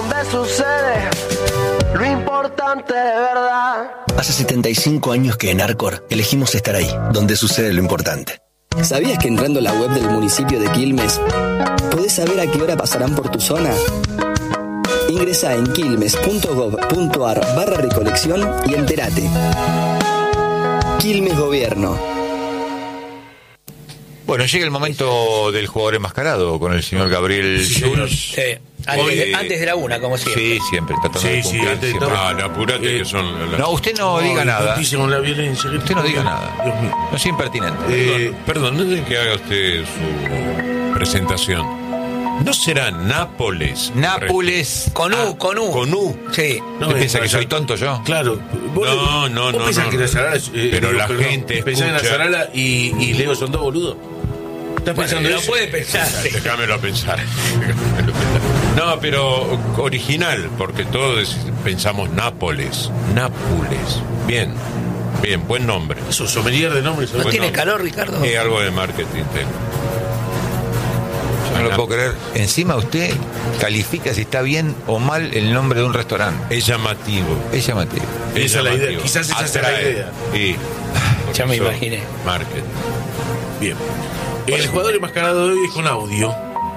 donde sucede lo importante de verdad. Hace 75 años que en Arcor elegimos estar ahí, donde sucede lo importante. ¿Sabías que entrando a la web del municipio de Quilmes podés saber a qué hora pasarán por tu zona? Ingresá en quilmes.gov.ar/recolección y entérate. Quilmes Gobierno. Bueno, llega el momento del jugador enmascarado con el señor Gabriel Schulz. Sí. Antes de la una, como siempre. Sí, siempre. Tratando de cumplir antes de siempre. todo. Apurate que son... No, usted no diga nada. Con la violencia. Usted no diga nada. Dios mío. No sea impertinente. Perdón, no es que haga usted su presentación. ¿No será Nápoles? Nápoles. Con U. Con U. Sí. No, ¿Usted piensa que soy tonto yo? Claro. No. ¿Vos pensás que la Zarala pero la gente pensás en la Zarala y Leo son dos boludos? ¿Estás pensando no eso? puede pensar. Déjamelo pensar. No, pero original, porque todos pensamos Nápoles. Bien, buen nombre. Eso, sommelier de nombres. ¿No tiene calor, Ricardo? Algo de marketing tengo. No lo puedo creer. Encima usted califica si está bien o mal el nombre de un restaurante. Es llamativo. Es llamativo. Esa es la idea. Quizás esa sea la idea. Sí. Ya me imaginé. Marketing. Bien. El jugador enmascarado de hoy es con audio.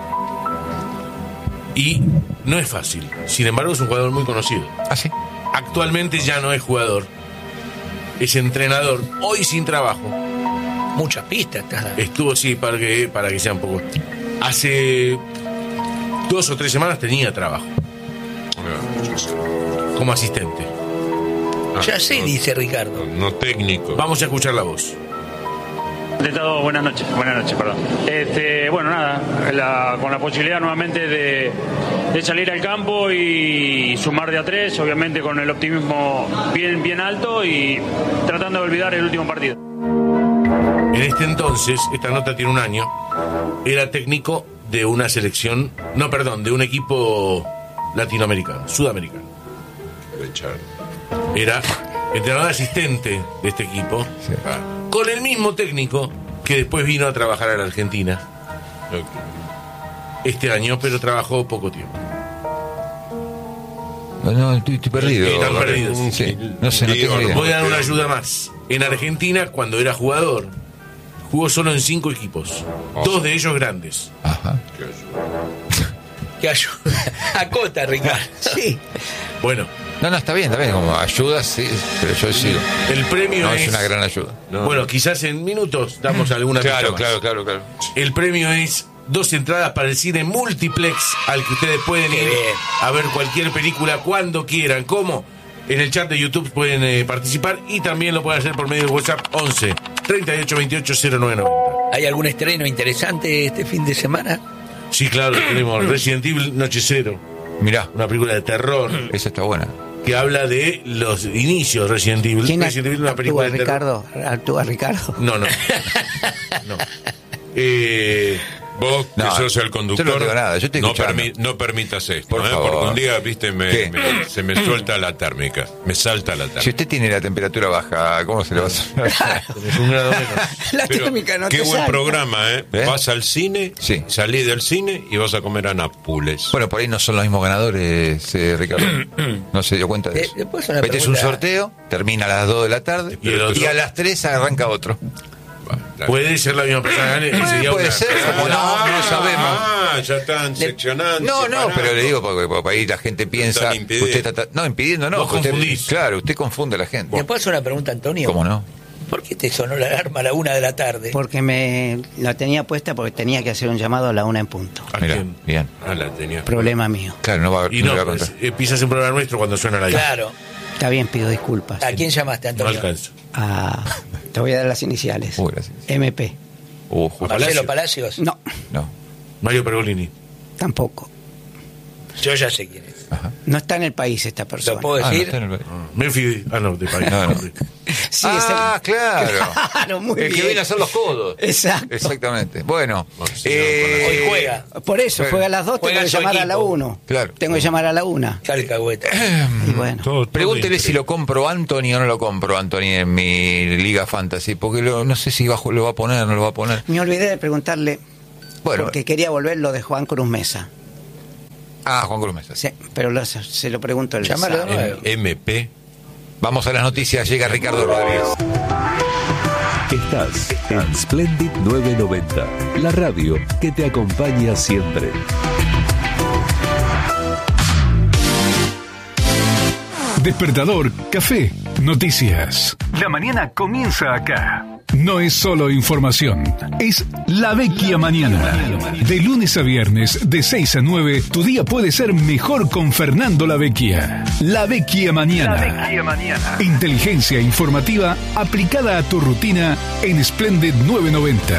Y no es fácil. Sin embargo, es un jugador muy conocido. ¿Ah, sí? Actualmente ya no es jugador. Es entrenador. Hoy sin trabajo. Muchas pistas. Estuvo, sí, para que sea un poco. Hace 2 o 3 semanas tenía trabajo. Como asistente. Ya sé, dice Ricardo. No técnico. Vamos a escuchar la voz. De todo, buenas noches, perdón. Bueno, nada, con la posibilidad nuevamente de salir al campo y sumar de a 3, obviamente con el optimismo bien alto y tratando de olvidar el último partido. En este entonces, esta nota tiene un año, era técnico de una selección, de un equipo latinoamericano, sudamericano. Era entrenador asistente de este equipo, sí, con el mismo técnico que después vino a trabajar a la Argentina este año, pero trabajó poco tiempo. No, estoy perdido. Están perdidos. Sí. No sé, no tengo idea. Voy a dar una ayuda más. En Argentina, cuando era jugador, jugó solo en 5 equipos. 2 de ellos grandes. Ajá. ¿Qué ayuda? Acota, Ricardo. Sí. Bueno. No, está bien, como ayuda, sí, pero yo sigo. El premio no es una gran ayuda. No. Bueno, quizás en minutos damos alguna cosa más. Claro. El premio es 2 entradas para el cine multiplex, al que ustedes pueden ir a ver cualquier película cuando quieran. ¿Cómo? En el chat de YouTube pueden participar y también lo pueden hacer por medio de WhatsApp 11 38 28 0990. ¿Hay algún estreno interesante este fin de semana? Sí, claro, tenemos Resident Evil Noche Cero. Mirá. Una película de terror. Esa está buena. Que habla de los inicios de Resident Evil. ¿Quién Resident Evil es una película de terror. ¿Actúa Ricardo? No. Vos, que sos el conductor, yo no digo nada, yo estoy no permitas esto, por favor. Porque un día, viste, se me suelta la térmica, me salta la térmica. Si usted tiene la temperatura baja, ¿cómo se le va a hacer? Tenés un grado menos. La térmica no te Qué buen salta. programa, ¿eh? Vas al cine, sí, salís del cine y vas a comer a Nápoles. Bueno, por ahí no son los mismos ganadores, Ricardo. No se dio cuenta de eso. Este es un sorteo, termina a las 2 de la tarde y a las 3 arranca otro. Puede ser la misma persona. Puede ser, como no lo sabemos. Ya están seccionando. No, pero le digo porque ahí la gente piensa. Usted está, impidiendo no. Vos confundís. Claro, usted confunde a la gente. ¿Le puedo hacer una pregunta, Antonio? ¿Cómo no? ¿Por qué te sonó la alarma a la 1 de la tarde? Porque me la tenía puesta porque tenía que hacer un llamado a la 1 en punto. Mirá, bien. La tenía. Problema mío. Claro, no va a contar. Empiezas un programa nuestro cuando suena la llamada. Claro. Está bien, pido disculpas. ¿A quién llamaste, Antonio? No alcanzo. Te voy a dar las iniciales. Gracias. MP. ¿Marcelo Palacios? No. Mario Pergolini. Tampoco. Yo ya sé quién es. Ajá. No está en el país esta persona. ¿Lo puedo decir? No está en el... Memphis. De país. No. Sí, claro. Claro, muy bien. El que viene a hacer los codos. Exacto. Exactamente. Bueno. Hoy juega. Por eso, juega a las 2, tengo que llamar a la 1. Claro. Tengo que llamar a la 1. Calcahueta. Y bueno. Pregúntele si lo compro Anthony o no lo compro Anthony en mi Liga Fantasy, porque no sé si lo va a poner o no lo va a poner. Me olvidé de preguntarle, Bueno. porque quería volver lo de Juan Cruz Mesa. Juan Cruz Mesa. Sí, pero se lo pregunto el Llámalo de nuevo. MP. Vamos a las noticias, llega Ricardo Rodríguez. Estás en Splendid 990, la radio que te acompaña siempre. Despertador, café, noticias. La mañana comienza acá. No es solo información, es La Vecchia Mañana. De lunes a viernes, de 6 a 9, tu día puede ser mejor con Fernando La Vecchia. La Vecchia Mañana. La Vecchia Mañana. Inteligencia informativa aplicada a tu rutina en Splendid 990.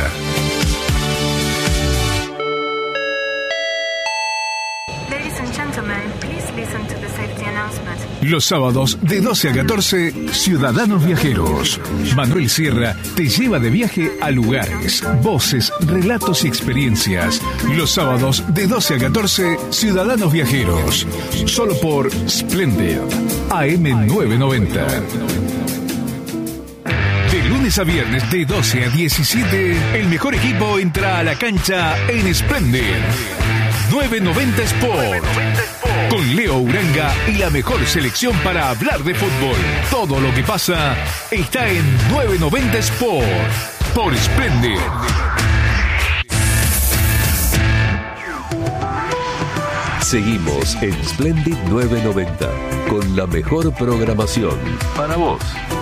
Los sábados de 12 a 14, Ciudadanos Viajeros. Manuel Sierra te lleva de viaje a lugares, voces, relatos y experiencias. Los sábados de 12 a 14, Ciudadanos Viajeros. Solo por Splendid, AM 990. De lunes a viernes de 12 a 17, el mejor equipo entra a la cancha en Splendid 990 Sport. Con Leo Uranga y la mejor selección para hablar de fútbol. Todo lo que pasa está en 990 Sport. Por Splendid. Seguimos en Splendid 990 con la mejor programación para vos.